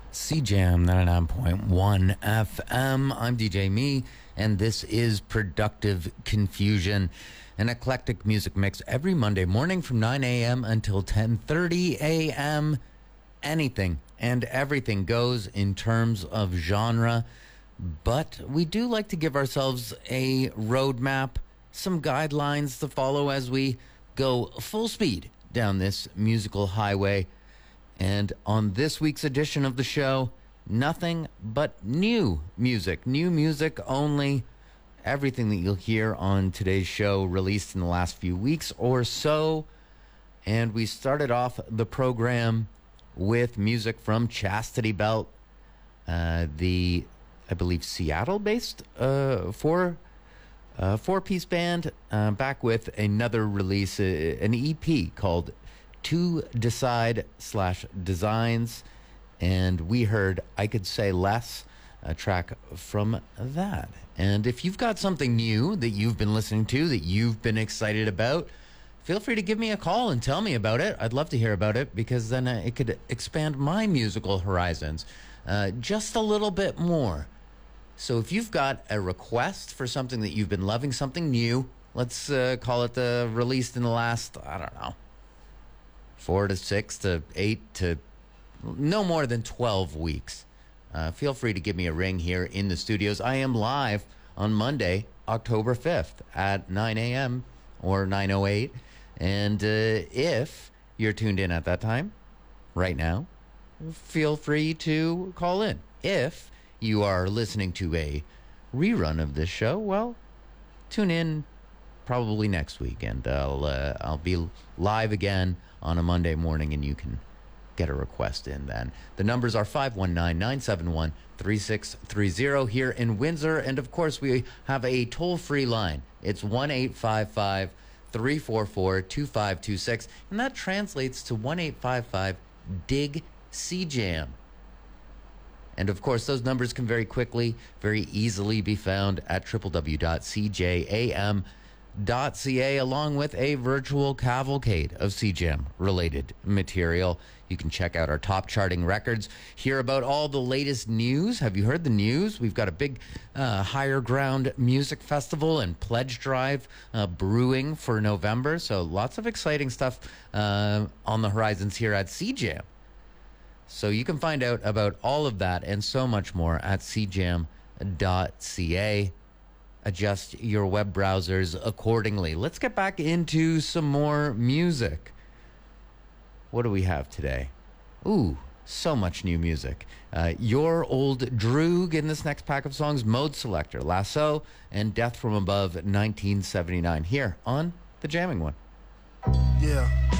CJAM 99.1 FM. I'm DJ Me, and this is Productive Confusion, an eclectic music mix every Monday morning from 9 a.m. until 10:30 a.m. Anything and everything goes in terms of genre, but we do like to give ourselves a roadmap, some guidelines to follow as we go full speed down this musical highway. And on this week's edition of the show, nothing but new music only. Everything that you'll hear on today's show released in the last few weeks or so. And we started off the program with music from Chastity Belt, the, I believe, Seattle-based four-piece band, back with another release, an EP called To Decide/Designs, and we heard I Could Say Less, a track from that. And if you've got something new that you've been listening to, that you've been excited about, feel free to give me a call and tell me about it. I'd love to hear about it, because then it could expand my musical horizons just a little bit more. So if you've got a request for something that you've been loving, something new, let's call it released in the last, I don't know, 4 to 6 to 8 to no more than 12 weeks. Feel free to give me a ring here in the studios. I am live on Monday, October 5th at 9 a.m. or 9:08. And if you're tuned in at that time, right now, feel free to call in. If you are listening to a rerun of this show, well, tune in probably next week, and I'll be live again on a Monday morning, and you can get a request in then. The numbers are 519-971-3630 here in Windsor, and of course we have a toll-free line. It's 1-855-344-2526, and that translates to 1-855-DIG-CJAM. And of course, those numbers can very quickly, very easily be found at www.cjam.ca, along with a virtual cavalcade of CJAM-related material. You can check out our top charting records, hear about all the latest news. Have you heard the news? We've got a big Higher Ground Music Festival and pledge drive brewing for November, so lots of exciting stuff on the horizons here at CJAM. So you can find out about all of that and so much more at cjam.ca. Adjust your web browsers accordingly. Let's get back into some more music. What do we have today? Ooh, so much new music. Your Old Droog in this next pack of songs, Mode Selector, Lasso, and Death from Above 1979 here on The Jamming One. Yeah.